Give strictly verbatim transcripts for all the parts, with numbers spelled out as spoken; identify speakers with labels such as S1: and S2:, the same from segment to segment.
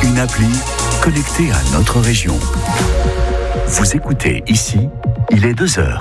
S1: une appli connectée à notre région. Vous écoutez ici, il est deux heures.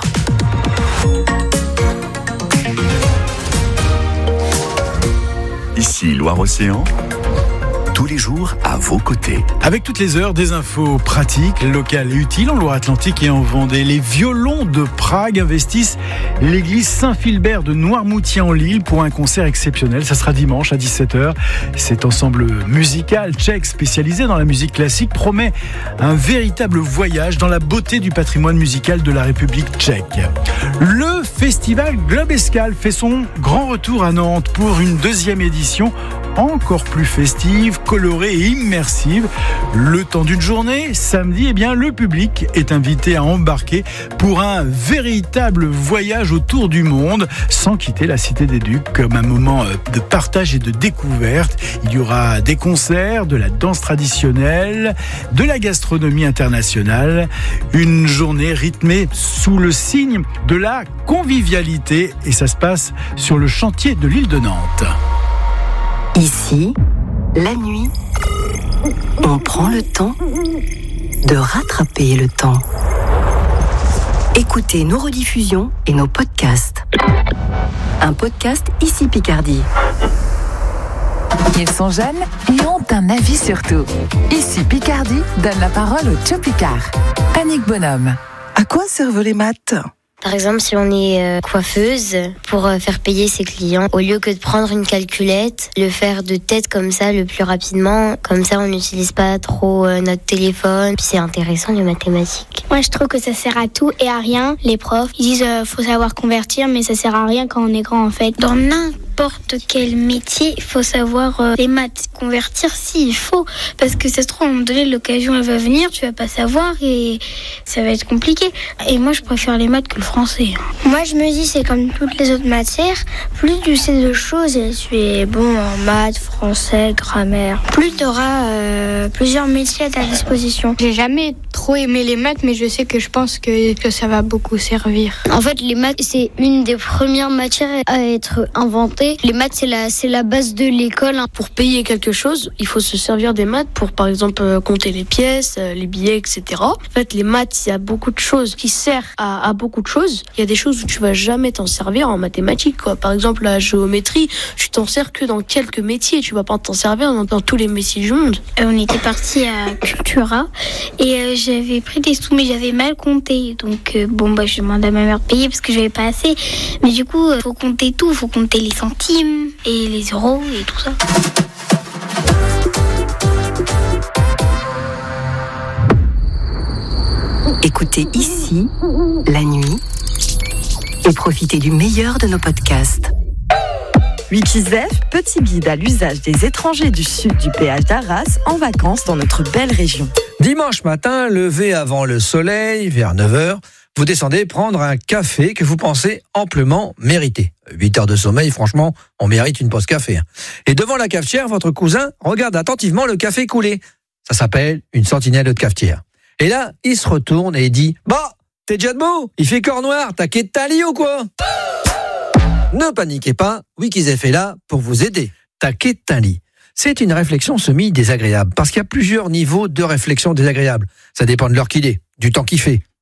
S1: Ici Loire-Océan, tous les jours à vos côtés.
S2: Avec toutes les heures, des infos pratiques, locales et utiles en Loire-Atlantique et en Vendée. Les violons de Prague investissent l'église Saint-Philbert de Noirmoutier-en-l'Île pour un concert exceptionnel. Ça sera dimanche à dix-sept heures. Cet ensemble musical tchèque spécialisé dans la musique classique promet un véritable voyage dans la beauté du patrimoine musical de la République tchèque. Le festival Globescal fait son grand retour à Nantes pour une deuxième édition encore plus festive, colorée et immersive. Le temps d'une journée, samedi, eh bien, le public est invité à embarquer pour un véritable voyage autour du monde, sans quitter la Cité des Ducs, comme un moment de partage et de découverte. Il y aura des concerts, de la danse traditionnelle, de la gastronomie internationale. Une journée rythmée sous le signe de la convivialité, et ça se passe sur le chantier de l'île de Nantes.
S3: Ici, la nuit, on prend le temps de rattraper le temps. Écoutez nos rediffusions et nos podcasts. Un podcast Ici Picardie.
S4: Ils sont jeunes et ont un avis sur tout. Ici Picardie donne la parole au Tchopicard. Annick Bonhomme.
S5: À quoi servent les maths ?
S6: Par exemple, si on est euh, coiffeuse, pour euh, faire payer ses clients, au lieu que de prendre une calculette, le faire de tête comme ça le plus rapidement, comme ça on n'utilise pas trop euh, notre téléphone, puis c'est intéressant les mathématiques.
S7: Moi je trouve que ça sert à tout et à rien. Les profs, ils disent euh, faut savoir convertir, mais ça sert à rien quand on est grand en fait. Dans n'importe quel métier, il faut savoir euh, les maths, convertir s'il faut, parce que ça se trouve à un moment donné l'occasion elle va venir, tu vas pas savoir et ça va être compliqué. Et moi je préfère les maths que le français.
S8: Moi je me dis c'est comme toutes les autres matières, plus tu sais de choses et tu es bon en maths, français, grammaire, plus tu auras euh, plusieurs métiers à ta disposition.
S9: J'ai jamais trop aimé les maths, mais je sais que je pense que, que ça va beaucoup servir.
S6: En fait les maths c'est une des premières matières à être inventée. Les maths, c'est la, c'est la base de l'école.
S10: Pour payer quelque chose, il faut se servir des maths pour, par exemple, euh, compter les pièces, euh, les billets, et cetera. En fait, les maths, il y a beaucoup de choses qui servent à, à beaucoup de choses. Il y a des choses où tu vas jamais t'en servir en mathématiques, quoi. Par exemple, la géométrie, tu t'en sers que dans quelques métiers. Tu vas pas t'en servir dans, dans tous les métiers du monde.
S7: Euh, on était partis à Cultura et euh, j'avais pris des sous, mais j'avais mal compté. Donc, euh, bon, bah, je demandais à ma mère de payer parce que j'avais pas assez. Mais du coup, il euh, faut compter tout. Il faut compter les centimes et les euros et tout ça.
S3: Écoutez ici, la nuit, et profitez du meilleur de nos podcasts.
S5: Wikizef, petit guide à l'usage des étrangers du sud du péage d'Arras en vacances dans notre belle région.
S11: Dimanche matin, levé avant le soleil, vers neuf heures, vous descendez prendre un café que vous pensez amplement mériter. huit heures de sommeil, franchement, on mérite une pause café. Et devant la cafetière, votre cousin regarde attentivement le café couler. Ça s'appelle une sentinelle de cafetière. Et là, il se retourne et dit « Bah, t'es déjà debout ? Il fait corps noir, t'as quitté ta lit ou quoi ?» Ne paniquez pas, Wikizef est là pour vous aider. Taquet un lit. C'est une réflexion semi-désagréable, parce qu'il y a plusieurs niveaux de réflexion désagréable. Ça dépend de l'heure qu'il est, du temps qu'il fait,